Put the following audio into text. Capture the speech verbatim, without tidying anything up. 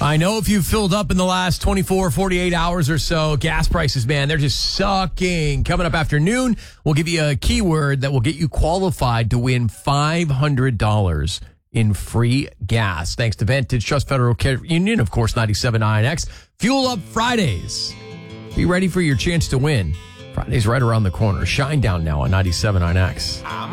I know if you've filled up in the last twenty-four, forty-eight hours or so, gas prices, man, they're just sucking. Coming up after noon, we'll give you a keyword that will get you qualified to win five hundred dollars in free gas. Thanks to Vantage Trust Federal Credit Union, of course, ninety-seven point nine X. Fuel Up Fridays. Be ready for your chance to win. Friday's right around the corner. Shine down now on ninety-seven point nine X.